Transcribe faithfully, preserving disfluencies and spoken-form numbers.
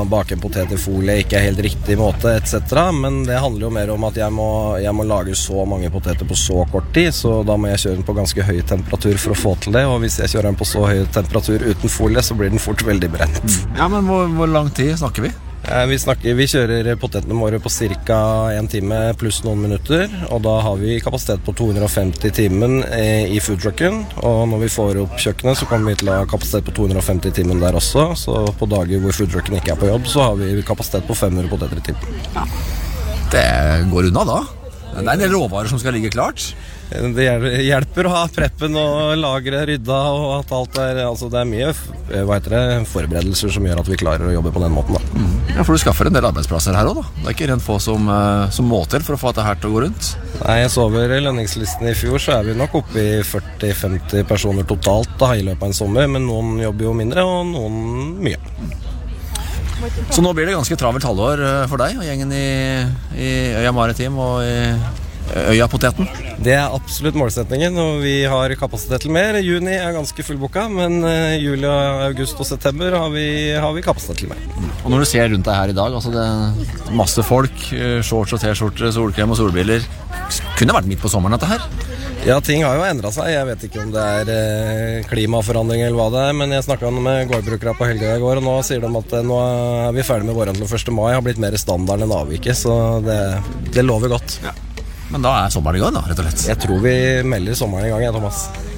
bake en potet i folie ikke er helt riktig måte, et cetera. Men det handler jo mer om at jeg må, jeg må lage så mange poteter på så kort tid, så da må jeg kjøre den på ganske høy temperatur for å få til det, og hvis jeg kjører den på så høy temperatur uten folie, så blir den fort veldig brent. Ja, men hvor, hvor lang tid snakker vi? Vi, snakker, vi kjører potetene våre på cirka en time pluss noen minutter, og da har vi kapasitet på to hundre og femti timen i foodtrucken, og når vi får opp kjøkkenet så kommer vi til å ha kapasitet på to hundre og femti timen der også, så på dager hvor foodtrucken ikke er på jobb så har vi kapasitet på fem hundre poteter i timen. Ja. Det går unna da. Det er en del råvarer som skal ligge klart. Det hjelper å ha preppen og lagre rydda og at alt er, altså det er mye hva heter det, forberedelser som gjør at vi klarer å jobbe på den måten da. Mm. Ja, for du skaffer en del arbeidsplasser her også da. Det er ikke rent få som, som må til for å få dette her til å gå rundt. Nei, jeg så over lønningslisten i fjor, så er vi nok oppe i førti til femti personer totalt da, i løpet av en sommer, men noen jobber jo mindre og noen mye. Så nå blir det ganske travelt halvår for deg og gjengen i, i Øya Maritim og i Øya Poteten? Det er absolutt målsetningen, og vi har kapasitet til mer. Juni er ganske fullboka, men juli, august og september har vi, har vi kapasitet til mer. Og når du ser rundt deg her i dag, altså det er masse folk, shorts og t-skjorter, solkrem og solbriller. Kunne vært midt på sommeren dette her? Ja, ting har jo endret seg. Jeg vet ikke om det er klimaforandring eller hva det er, men jeg snakket med gårdbrukere på Helgøy i går, og nå sier de at nå er vi ferdig med våren til første mai, har blitt mer standard enn avviket, så det, det lover godt. Ja. Men da er sommeren i gang da, rett og slett. Jeg tror vi melder sommeren i gang, ja, Thomas.